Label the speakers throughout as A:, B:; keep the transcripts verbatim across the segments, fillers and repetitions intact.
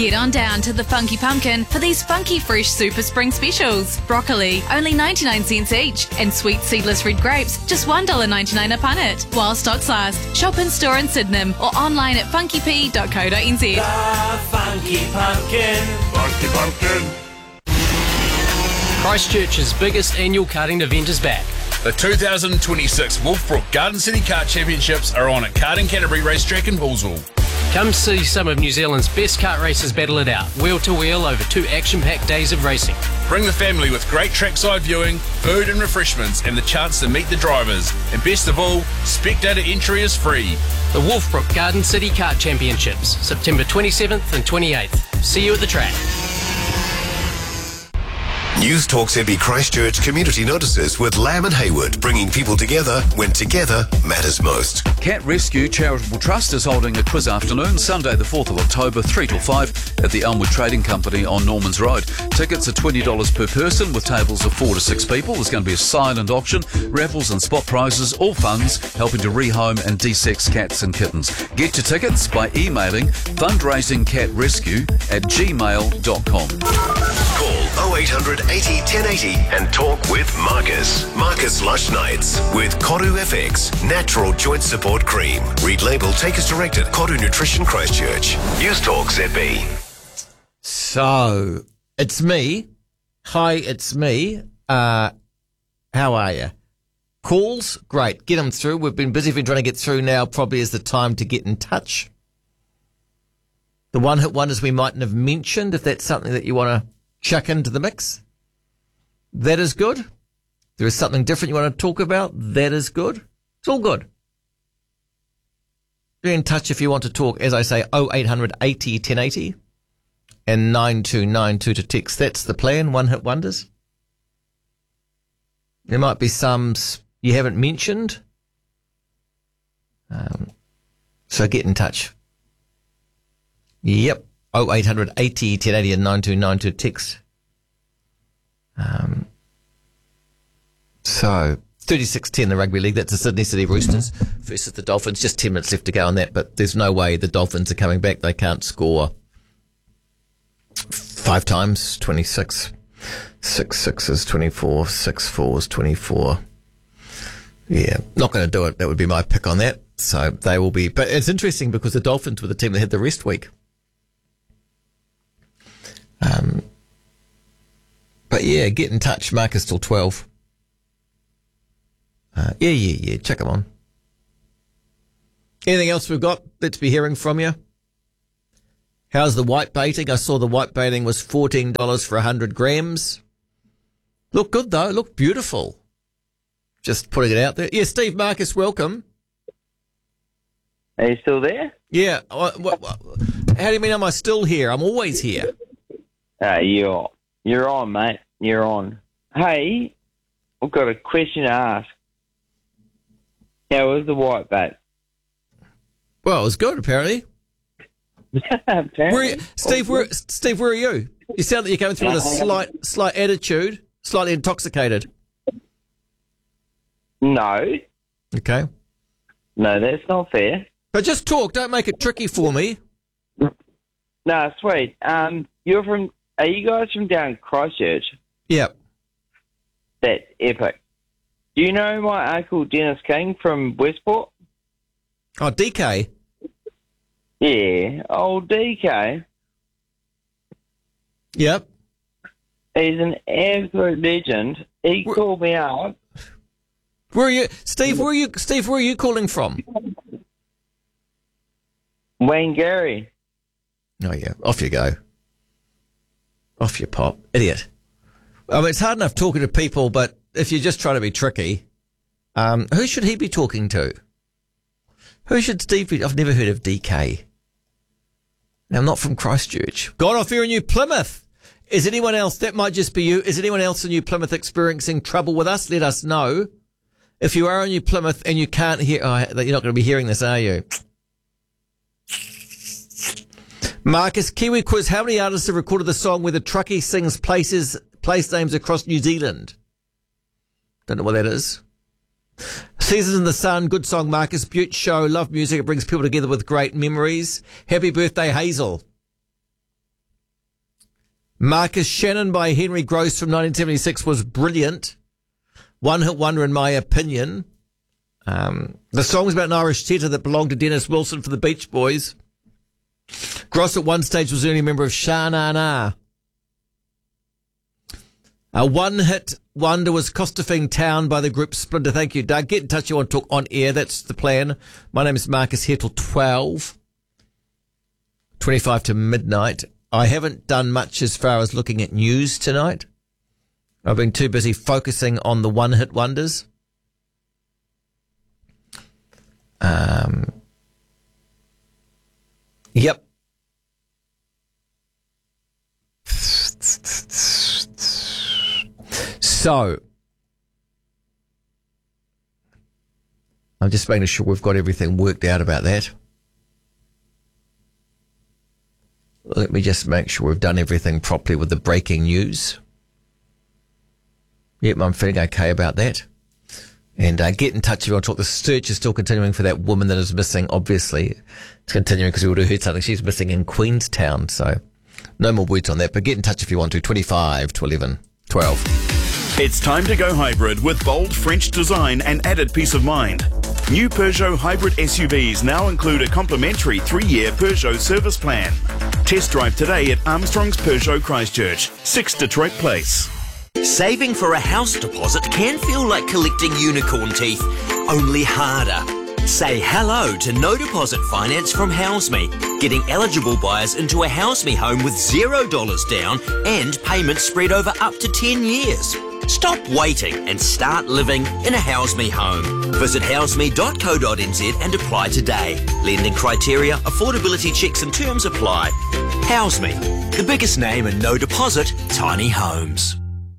A: Get on down to the Funky Pumpkin for these funky fresh super spring specials. Broccoli, only ninety-nine cents each. And sweet seedless red grapes, just one dollar ninety-nine a punnet. While stocks last, shop in store in Sydenham or online at funky p dot co dot n z.
B: The Funky Pumpkin.
C: Funky Pumpkin.
D: Christchurch's biggest annual karting event is back.
E: The two thousand twenty-six Wolfbrook Garden City Kart Championships are on at Karting Canterbury Racetrack in Poolsville.
D: Come see some of New Zealand's best kart racers battle it out, wheel to wheel over two action-packed days of racing.
E: Bring the family with great trackside viewing, food and refreshments, and the chance to meet the drivers. And best of all, spectator entry is free.
D: The Wolfbrook Garden City Kart Championships, September twenty-seventh and twenty-eighth. See you at the track.
F: News Talk Z B Christchurch Community Notices with Lamb and Hayward, bringing people together when together matters most.
G: Cat Rescue Charitable Trust is holding a quiz afternoon, Sunday the fourth of October, three till five, at the Elmwood Trading Company on Normans Road. Tickets are twenty dollars per person with tables of four to six people. There's going to be a silent auction, raffles and spot prizes, all funds helping to rehome and de-sex cats and kittens. Get your tickets by emailing fundraisingcatrescue at gmail dot com.
F: Call oh eight hundred eighty ten eighty and talk with Marcus. Marcus Lush Nights with Koru F X Natural Joint Support Cream. Read label, take as directed. Koru Nutrition Christchurch. News Talk Z B.
H: So, it's me. Hi, it's me. Uh, how are you? Calls? Great. Get them through. We've been busy. We've been trying to get through now. Probably is the time to get in touch. The one-hit wonders we mightn't have mentioned, if that's something that you want to chuck into the mix, that is good. There is something different you want to talk about, that is good. It's all good. Be in touch if you want to talk, as I say, oh eight hundred eighty ten eighty and nine two nine two to text. That's the plan, one-hit wonders. There might be some you haven't mentioned. Um, so get in touch. Yep. oh eight hundred eighty ten eighty and nine two nine two text. Um, so, thirty-six ten the Rugby League. That's the Sydney City Roosters versus the Dolphins. Just ten minutes left to go on that, but there's no way the Dolphins are coming back. They can't score five times, twenty-six. Six sixes, twenty-four. Six fours, twenty-four. Yeah, not going to do it. That would be my pick on that. So, they will be. But it's interesting because the Dolphins were the team that had the rest week. Um, but yeah, get in touch. Marcus till twelve. Uh, yeah, yeah, yeah. Check them on. Anything else we've got? Let's be hearing from you. How's the white baiting? I saw the white baiting was fourteen dollars for one hundred grams. Look good though. Look beautiful. Just putting it out there. Yeah, Steve Marcus, welcome.
I: Are you still there?
H: Yeah. What, what, what, how do you mean am I still here? I'm always here.
I: Uh, you're, you're on, mate. You're on. Hey, I've got a question to ask. How was the white bait?
H: Well, it was good, apparently.
I: apparently.
H: Where are you, Steve, where, Steve, where are you? You sound like you're coming through with a slight, slight attitude, slightly intoxicated.
I: No.
H: Okay.
I: No, that's not fair.
H: But just talk. Don't make it tricky for me.
I: No, sweet. Um, you're from... Are you guys from down Christchurch?
H: Yep.
I: That's epic. Do you know my uncle Dennis King from Westport?
H: Oh, D K?
I: Yeah, old D K.
H: Yep.
I: He's an absolute legend. He where, called me up.
H: Where are you, Steve? Where are you, Steve? Where are you calling from?
I: Wangari.
H: Oh yeah, off you go. Off you pop, idiot. I mean, it's hard enough talking to people, but if you're just trying to be tricky, um, who should he be talking to? Who should Steve be? I've never heard of D K. Now, I'm not from Christchurch. Gone off here in New Plymouth. Is anyone else, that might just be you, is anyone else in New Plymouth experiencing trouble with us? Let us know. If you are in New Plymouth and you can't hear, oh, you're not going to be hearing this, are you? Marcus, Kiwi Quiz, how many artists have recorded the song where the truckie sings places, place names across New Zealand? Don't know what that is. Seasons in the Sun, good song, Marcus. Butte Show, love music. It brings people together with great memories. Happy birthday, Hazel. Marcus Shannon by Henry Gross from nineteen seventy-six was brilliant. One hit wonder in my opinion. Um, the song's about an Irish setter that belonged to Dennis Wilson for the Beach Boys. Gross at one stage was the only member of Sha Na Na. A one-hit wonder was Costafing Town by the group Splinter. Thank you, Doug. Get in touch if you want to talk on air. That's the plan. My name is Marcus here till twelve. twenty-five to midnight. I haven't done much as far as looking at news tonight. I've been too busy focusing on the one-hit wonders. Um. Yep. So, I'm just making sure we've got everything worked out about that. Let me just make sure we've done everything properly with the breaking news. Yep, I'm feeling okay about that. And uh, get in touch if you want to talk. The search is still continuing for that woman that is missing, obviously. It's continuing because we would have heard something. She's missing in Queenstown, so no more words on that. But get in touch if you want to. twenty-five to eleven, twelve.
C: It's time to go hybrid with bold French design and added peace of mind. New Peugeot hybrid S U Vs now include a complimentary three-year Peugeot service plan. Test drive today at Armstrong's Peugeot Christchurch, six Detroit Place.
J: Saving for a house deposit can feel like collecting unicorn teeth, only harder. Say hello to no deposit finance from HouseMe, getting eligible buyers into a HouseMe home with zero dollars down and payments spread over up to ten years. Stop waiting and start living in a HouseMe home. Visit houseme dot co dot n z and apply today. Lending criteria, affordability checks and terms apply. HouseMe, the biggest name in no deposit tiny homes.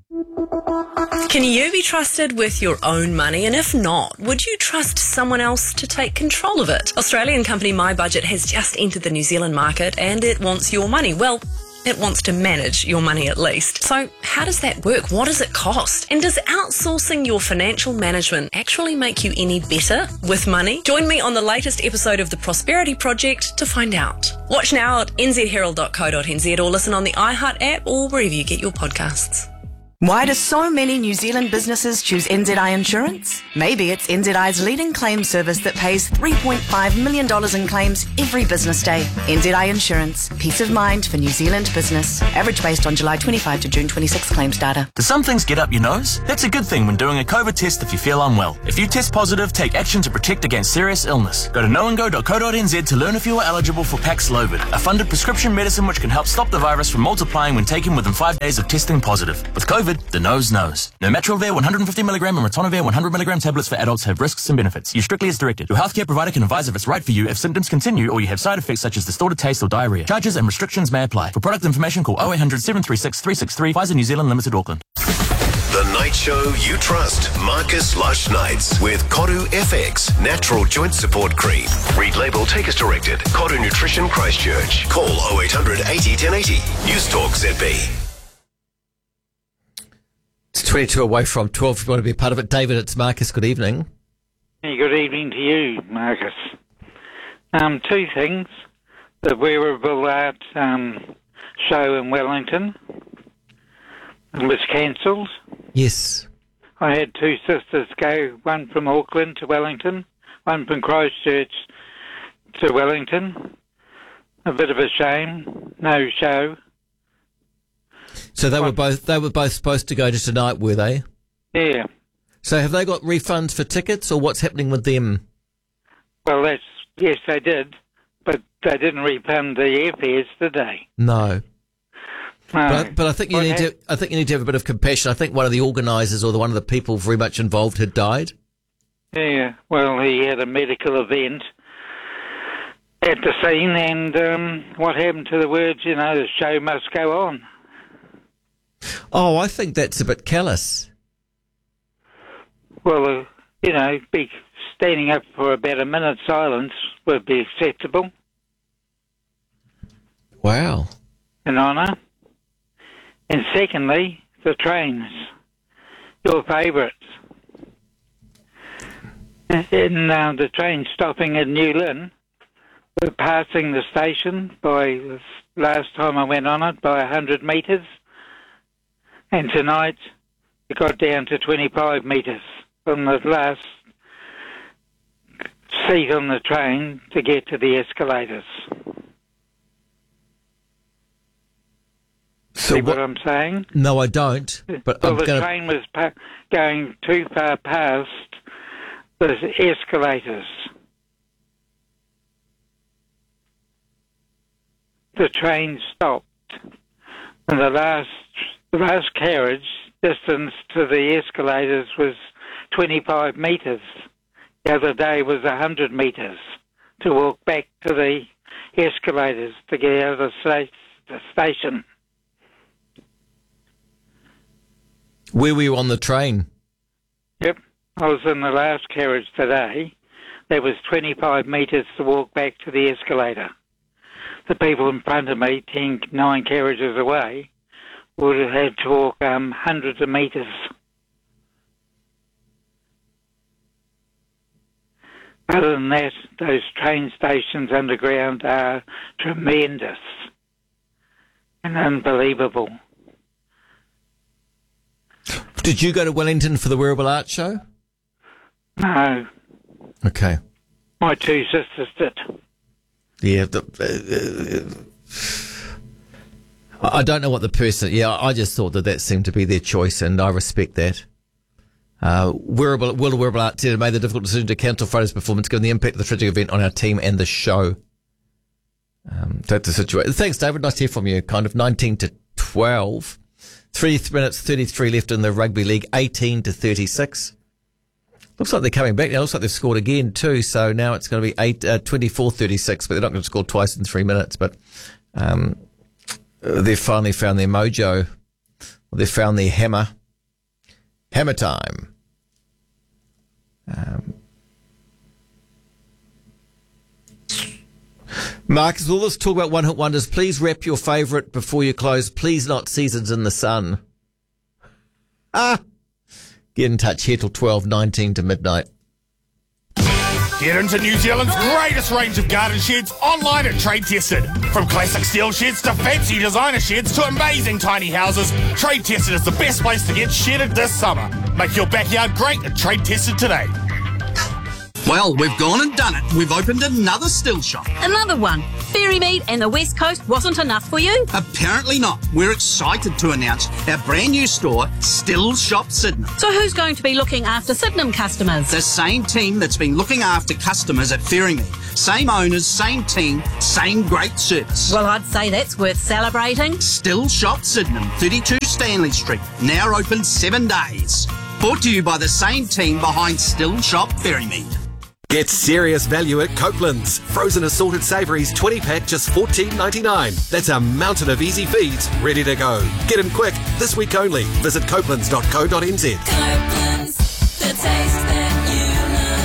K: Can you be trusted with your own money? And if not, would you trust someone else to take control of it? Australian company My Budget has just entered the New Zealand market and it wants your money. Well, it wants to manage your money at least. So how does that work? What does it cost? And does outsourcing your financial management actually make you any better with money? Join me on the latest episode of The Prosperity Project to find out. Watch now at n z herald dot co dot n z or listen on the iHeart app or wherever you get your podcasts.
L: Why do so many New Zealand businesses choose N Z I Insurance? Maybe it's N Z I's leading claim service that pays three point five million dollars in claims every business day. N Z I Insurance. Peace of mind for New Zealand business. Average based on July twenty-fifth to June twenty-sixth claims data.
M: Do some things get up your nose? That's a good thing when doing a COVID test if you feel unwell. If you test positive, take action to protect against serious illness. Go to knowandgo dot co dot n z to learn if you are eligible for Paxlovid, a funded prescription medicine which can help stop the virus from multiplying when taken within five days of testing positive. With COVID, the nose knows. Nometrilvir one hundred fifty milligram and ritonavir one hundred milligram tablets for adults have risks and benefits. Use strictly as directed. Your healthcare provider can advise if it's right for you if symptoms continue or you have side effects such as distorted taste or diarrhea. Charges and restrictions may apply. For product information, call oh eight hundred, seven three six, three six three. Pfizer New Zealand Limited, Auckland.
F: The night show you trust. Marcus Lush Nights with Koru F X Natural Joint Support Cream. Read label, take as directed. Koru Nutrition Christchurch. Call oh eight hundred, eighty, ten eighty. News Talk Z B.
H: It's twenty-two away from twelve. If you want to be a part of it. David, it's Marcus. Good evening.
N: Hey, good evening to you, Marcus. Um, two things. The Wearable Art um, show in Wellington was cancelled.
H: Yes.
N: I had two sisters go, one from Auckland to Wellington, one from Christchurch to Wellington. A bit of a shame. No show.
H: So they were both they were both supposed to go to tonight, were they?
N: Yeah.
H: So have they got refunds for tickets, or what's happening with them?
N: Well, that's yes, they did, but they didn't refund the airfares, did they?
H: No.
N: No.
H: But, but I think you
N: What
H: need
N: hap-
H: to. I think you need to have a bit of compassion. I think one of the organisers or the one of the people very much involved had died.
N: Yeah. Well, he had a medical event at the scene, and um, what happened to the words? You know, the show must go on.
H: Oh, I think that's a bit callous.
N: Well, uh, you know, be standing up for about a minute's silence would be acceptable.
H: Wow.
N: An honour. And secondly, the trains. Your favourites. In uh, the train stopping at New Lynn, were passing the station by, last time I went on it, by one hundred metres. And tonight it got down to twenty-five metres from the last seat on the train to get to the escalators.
H: So
N: See
H: what,
N: what I'm saying?
H: No, I don't. But
N: well,
H: I'm
N: the
H: gonna...
N: train was pa- going too far past the escalators. The train stopped, and the last the last carriage distance to the escalators was twenty-five metres. The other day was one hundred metres to walk back to the escalators to get out of the, sta- the station.
H: Where were you on the train?
N: Yep, I was in the last carriage today. There was twenty-five metres to walk back to the escalator. The people in front of me, ten, nine carriages away, would have had to walk um, hundreds of metres. Other than that, those train stations underground are tremendous and unbelievable.
H: Did you go to Wellington for the Wearable Art Show?
N: No.
H: Okay.
N: My two sisters did.
H: Yeah. The, uh, uh, I don't know what the person... Yeah, I just thought that that seemed to be their choice, and I respect that. Uh, Wearable, World of Wearable Art Theatre made the difficult decision to cancel Friday's performance given the impact of the tragic event on our team and the show. Um, that's the situation. Thanks, David. Nice to hear from you. Kind of nineteen to twelve. Three minutes thirty-three left in the rugby league, eighteen to thirty-six. Looks like they're coming back now. Looks like they've scored again too. So now it's going to be eight, uh, twenty-four thirty-six, but they're not going to score twice in three minutes. But um, they've finally found their mojo. Well, they've found their hammer. Hammer time. Um, Marcus, all this talk about one hit wonders. Please wrap your favourite before you close. Please not Seasons in the Sun. Ah, get in touch here till twelve nineteen to midnight.
O: Get into New Zealand's greatest range of garden sheds online at Trade Tested. From classic steel sheds to fancy designer sheds to amazing tiny houses, Trade Tested is the best place to get shedded this summer. Make your backyard great at Trade Tested today.
P: Well, we've gone and done it. We've opened another still shop.
Q: Another one. Ferrymead and the West Coast wasn't enough for you?
P: Apparently not. We're excited to announce our brand new store, Still Shop Sydenham.
Q: So who's going to be looking after Sydenham customers?
P: The same team that's been looking after customers at Ferrymead. Same owners, same team, same great service.
Q: Well, I'd say that's worth celebrating.
P: Still Shop Sydenham, thirty-two Stanley Street. Now open seven days. Brought to you by the same team behind Still Shop Ferrymead.
R: Get serious value at Copeland's. Frozen assorted savouries twenty pack just fourteen ninety-nine. That's a mountain of easy feeds ready to go. Get in quick, this week only. Visit copelands dot co dot n z.
S: Copeland's, the taste that you love.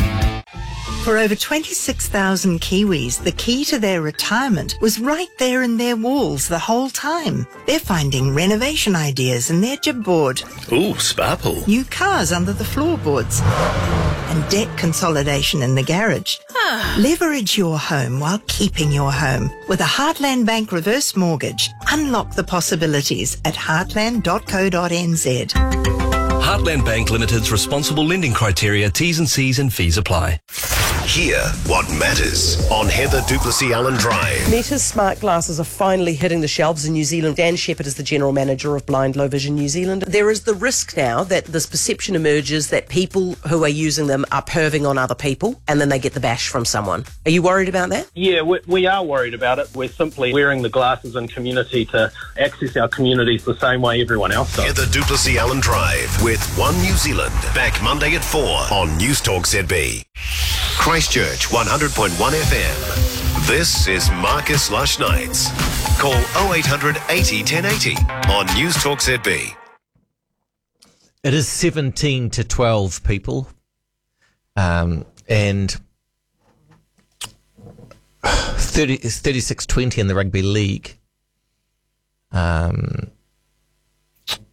S: For over twenty-six thousand Kiwis, the key to their retirement was right there in their walls the whole time. They're finding renovation ideas in their jib board.
T: Ooh, sparkle.
S: New cars under the floorboards. And debt consolidation in the garage. Leverage your home while keeping your home. With a Heartland Bank reverse mortgage, unlock the possibilities at heartland dot co dot n z.
T: Heartland Bank Limited's responsible lending criteria, T's and C's and fees apply.
F: Hear what matters on Heather Duplessis Allen Drive.
U: Meta's smart glasses are finally hitting the shelves in New Zealand. Dan Shepherd is the General Manager of Blind Low Vision New Zealand. There is the risk now that this perception emerges that people who are using them are perving on other people and then they get the bash from someone. Are you worried about that?
V: Yeah, we, we are worried about it. We're simply wearing the glasses in community to access our communities the same way everyone else does.
F: Heather Duplessis Allen Drive with One New Zealand. Back Monday at four on News Talk Z B. Christchurch one hundred point one F M. This is Marcus Lush Nights. Call oh eight hundred eighty ten eighty on News Talk Z B.
H: It is seventeen to twelve, people. Um, and thirty, it's thirty-six twenty in the rugby league. Um,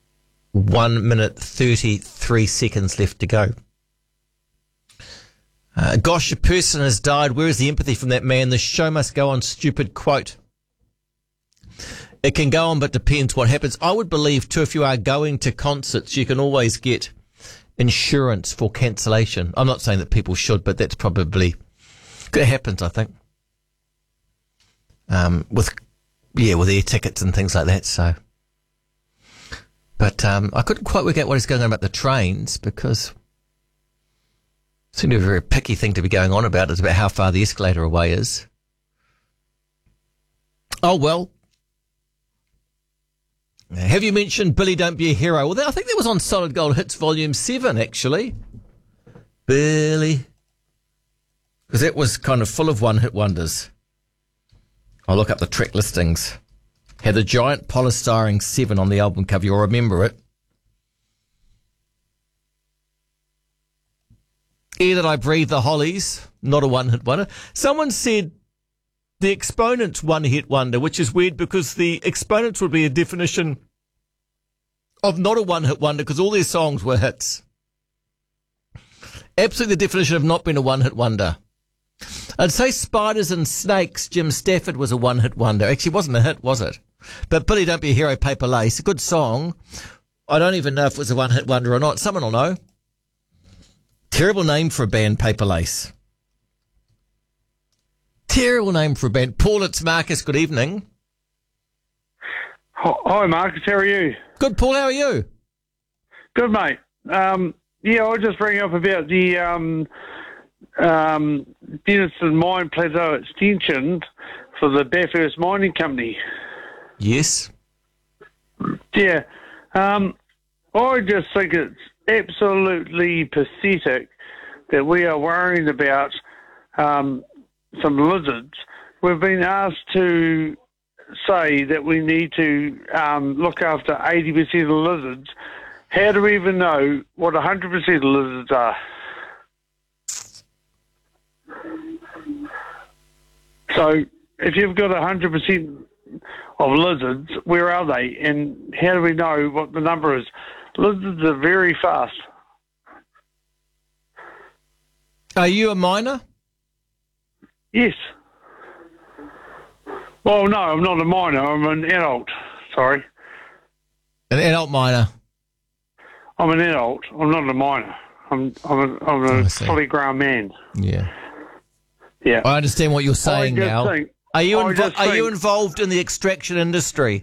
H: one minute, thirty-three seconds left to go. Uh, gosh, a person has died. Where is the empathy from that man? The show must go on. Stupid quote. It can go on, but depends what happens. I would believe, too, if you are going to concerts, you can always get insurance for cancellation. I'm not saying that people should, but that's probably... It happens, I think. Um, with, yeah, with air tickets and things like that, so... But um, I couldn't quite work out what he's going on about the trains, because... It seemed to be a very picky thing to be going on about. It's about how far the escalator away is. Oh, well... Have you mentioned Billy Don't Be a Hero? Well, I think that was on Solid Gold Hits Volume seven, actually. Billy. Because that was kind of full of one-hit wonders. I'll look up the track listings. Had the giant polystyrene seven on the album cover. You'll remember it. Air That I Breathe, The Hollies. Not a one-hit wonder. Someone said the Exponents one-hit wonder, which is weird because the Exponents would be a definition of not a one-hit wonder because all their songs were hits. Absolutely the definition of not being a one-hit wonder. I'd say Spiders and Snakes, Jim Stafford was a one-hit wonder. Actually, it wasn't a hit, was it? But Billy Don't Be a Hero, Paper Lace, a good song. I don't even know if it was a one-hit wonder or not. Someone will know. Terrible name for a band, Paper Lace. Terrible name for a band. Paul, it's Marcus. Good evening.
A: Hi, Marcus. How are you?
H: Good, Paul. How are you?
A: Good, mate. Um, yeah, I was just bringing up about the um, um, Denison Mine Plateau extension for the Bathurst Mining Company.
H: Yes.
A: Yeah. Um, I just think it's absolutely pathetic that we are worrying about um, some lizards. We've been asked to say that we need to um, look after eighty percent of lizards. How do we even know what one hundred percent of lizards are? So if you've got one hundred percent of lizards, where are they? And how do we know what the number is? Lizards are very fast.
H: Are you a miner?
A: Yes. Well, no, I'm not a miner. I'm an adult. Sorry.
H: An adult miner?
A: I'm an adult. I'm not a miner. I'm I'm a, I'm a
H: I
A: fully grown man.
H: Yeah.
A: Yeah.
H: I understand what you're saying
A: I just
H: now.
A: think-
H: are you
A: I
H: invo-
A: just
H: are you
A: think-
H: involved in the extraction industry?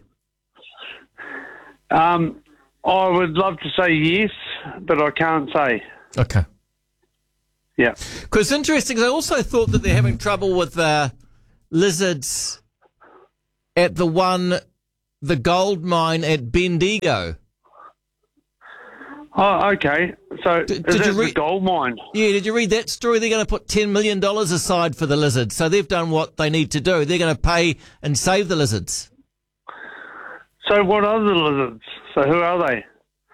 A: Um, I would love to say yes, but I can't say.
H: Okay.
A: Yeah.
H: Because it's interesting, 'cause I also thought that they're having trouble with uh, lizards at the one, the gold mine at Bendigo.
A: Oh, okay. So is
H: did
A: that
H: you
A: the
H: read-
A: gold mine?
H: Yeah, did you read that story? They're going to put ten million dollars aside for the lizards. So they've done what they need to do. They're going to pay and save the lizards.
A: So what are the lizards? So who are they?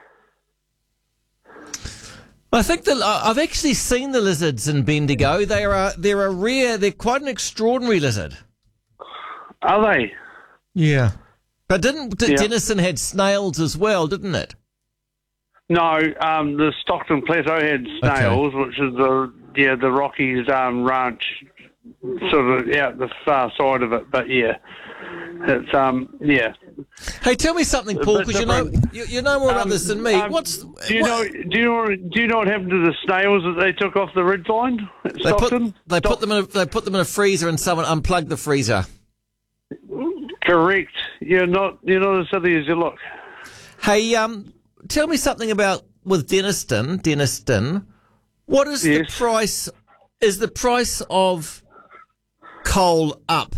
H: I think that I've actually seen the lizards in Bendigo. They are they're a rare, they're quite an extraordinary lizard.
A: Are they?
H: Yeah. But didn't D-
A: Yeah.
H: Denison had snails as well, didn't it?
A: No, um, the Stockton Plateau had snails, which is the yeah the Rockies um, ranch, sort of out the far side of it. But yeah, it's um yeah.
H: Hey, tell me something,
A: A
H: Paul,
A: bit
H: because you know
A: different.
H: you, you know more about
A: Um,
H: this than me.
A: um,
H: What's
A: do you know? Do you know? Do you know what happened to the snails that they took off the ridge line at
H: they put
A: Stockton?
H: they put them in a, they put them in a freezer and someone unplugged the freezer.
A: Correct. You're not. You're not as silly as you look.
H: Hey, um, tell me something about with Denniston. Denniston, what is the price? Is the price of coal up?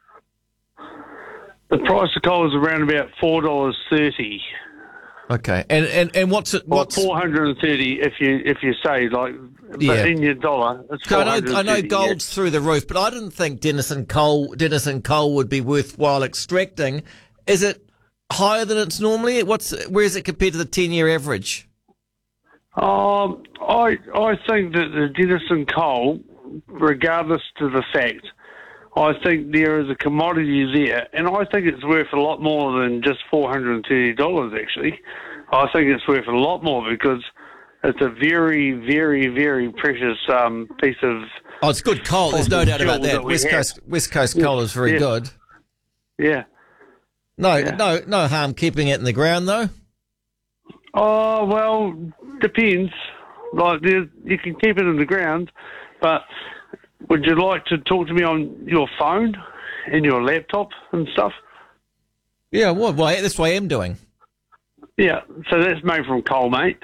A: The price of coal is around about four dollars thirty.
H: Okay, and and and what's it? What's
A: four hundred and thirty if you if you say like,
H: Yeah.
A: but in your dollar, it's
H: So
A: four
H: I
A: hundred
H: know, I
A: and
H: know
A: thirty.
H: gold's through the roof, but I didn't think Denison coal, Denison coal would be worthwhile extracting. Is it higher than it's normally? What's where is it compared to the ten-year average?
A: Um, I I think that the Denison coal, regardless to the fact, I think there is a commodity there, and I think it's worth a lot more than just four hundred and thirty dollars. Actually, I think it's worth a lot more because it's a very, very, very precious um, piece of.
H: Oh, it's good coal. There's no doubt about that.
A: that
H: West
A: have.
H: Coast West Coast coal is very
A: yeah.
H: good.
A: Yeah.
H: No,
A: Yeah.
H: no, no harm keeping it in the ground though.
A: Oh well, depends. Like there- you can keep it in the ground, but would you like to talk to me on your phone and your laptop and stuff?
H: Yeah, well, well that's what I am doing.
A: Yeah, so that's made from coal, mate.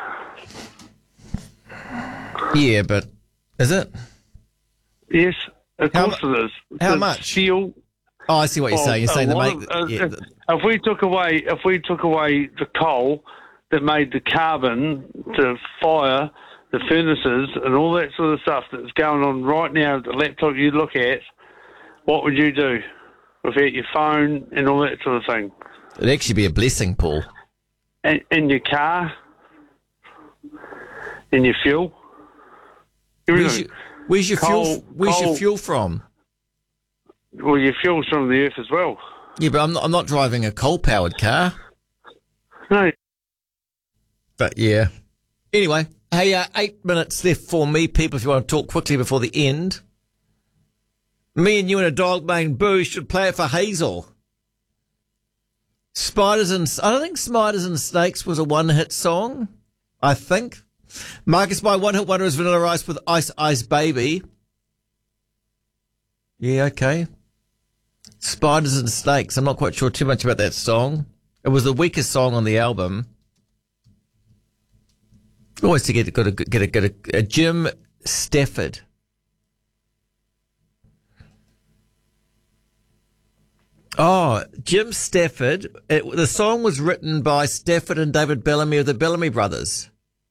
H: Yeah, but is it?
A: Yes, of
H: How
A: course it is.
H: how
A: It's
H: much?
A: Steel.
H: Oh, I see what you're
A: Well,
H: saying. You're
A: a
H: saying the
A: lot
H: make.
A: of- uh,
H: yeah,
A: if, if we took away, if we took away the coal that made the carbon to fire the furnaces and all that sort of stuff that's going on right now, the laptop you look at, what would you do without your phone and all that sort of thing?
H: it'd actually be a blessing, Paul.
A: And, and your car, and your fuel.
H: Where's
A: Everything.
H: your, where's your
A: Coal-
H: fuel? Where's
A: coal-
H: your fuel from?
A: Well, your fuel's from the earth as well.
H: Yeah, but I'm not, I'm not driving a coal-powered car.
A: No.
H: But yeah. Anyway, hey, uh, eight minutes left for me, people. If you want to talk quickly before the end, me and you and a dog named Boo should play it for Hazel. Spiders and I don't think Spiders and Snakes was a one-hit song. I think. Marcus, my one-hit wonder is Vanilla Ice with Ice Ice Baby. Yeah, okay. Spiders and Snakes. I'm not quite sure too much about that song. It was the weakest song on the album. Always to get got a get a get a, a Jim Stafford. Oh, Jim Stafford. It, the song was written by Stafford and David Bellamy of the Bellamy Brothers.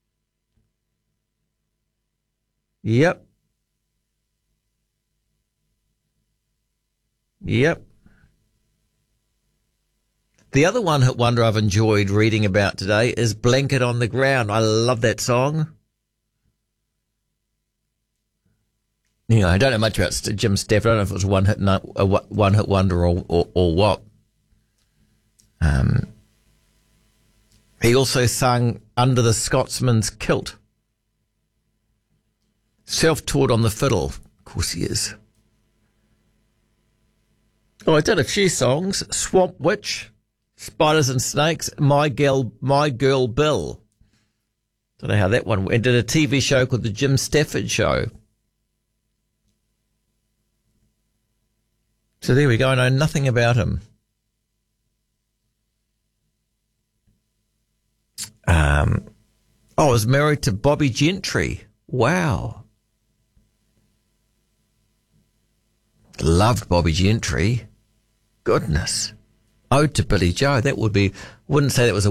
H: Yep. Yep. The other one hit wonder I've enjoyed reading about today is Blanket on the Ground. I love that song. You know, I don't know much about St- Jim Stafford. I don't know if it was a one hit no, a one hit wonder or, or, or what. Um, he also sung Under the Scotsman's Kilt. Self-taught on the fiddle. Of course he is. Oh, I did a few songs. Swamp Witch, Spiders and Snakes, My Girl, My Girl Bill. Don't know how that one went. Did a T V show called The Jim Stafford Show. So there we go. I know nothing about him. Um, oh, I was married to Bobby Gentry. Wow. Loved Bobby Gentry. Goodness. Ode to Billy Joe. That would be, wouldn't say that was a